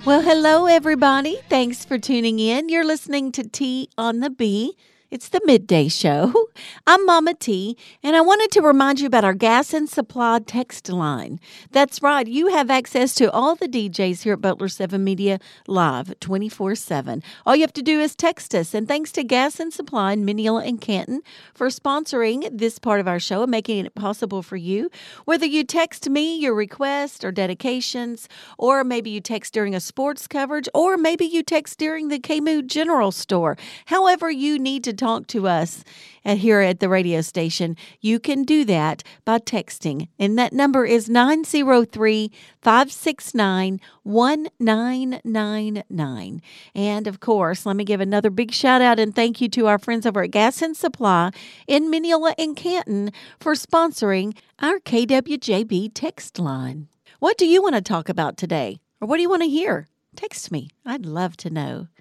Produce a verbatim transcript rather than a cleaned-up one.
Well, hello, everybody. Thanks for tuning in. You're listening to T on the B. It's the midday show. I'm Mama T, and I wanted to remind you about our gas and supply text line. That's right. You have access to all the D Js here at Butler seven Media live twenty-four seven. All you have to do is text us. And thanks to Gas and Supply in Mineola and Canton for sponsoring this part of our show and making it possible for you. Whether you text me your request or dedications, or maybe you text during a sports coverage, or maybe you text during the K-Moo General Store. However you need to talk to us at, here at the radio station, you can do that by texting. And that number is nine zero three, five six nine, one nine nine nine. And of course, let me give another big shout out and thank you to our friends over at Gas and Supply in Mineola and Canton for sponsoring our K W J B text line. What do you want to talk about today? Or what do you want to hear? Text me. I'd love to know.